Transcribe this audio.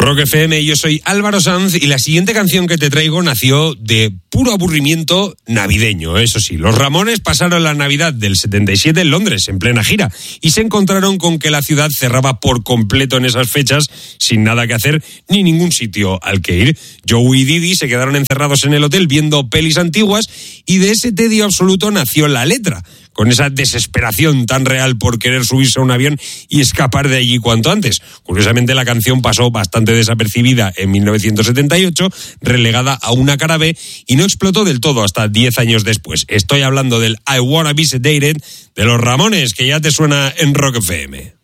Rock FM, yo soy Álvaro Sanz y la siguiente canción que te traigo nació de puro aburrimiento navideño. Eso sí, los Ramones pasaron la Navidad del 77 en Londres, en plena gira, y se encontraron con que la ciudad cerraba por completo en esas fechas, sin nada que hacer ni ningún sitio al que ir. Joe y Didi se quedaron encerrados en el hotel viendo pelis antiguas y de ese tedio absoluto nació la letra, con esa desesperación tan real por querer subirse a un avión y escapar de allí cuanto antes. Curiosamente, la canción pasó bastante desapercibida en 1978, relegada a una cara B, y no explotó del todo hasta 10 años después. Estoy hablando del I Wanna Be Sedated de los Ramones, que ya te suena en Rock FM.